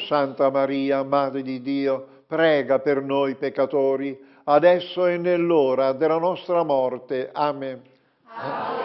Santa Maria, Madre di Dio, prega per noi peccatori, adesso e nell'ora della nostra morte. Amen. Alleluia.